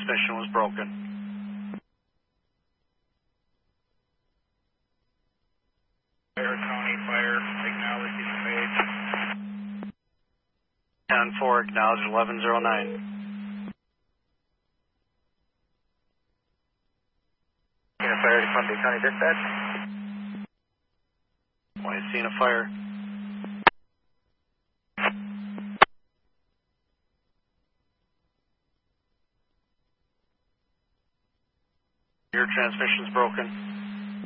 transmission was broken. Bear County Fire, acknowledging the page. 10-4, acknowledge 1109. Fire to Columbia County Dispatch. Why is seeing a fire? Your transmission's broken.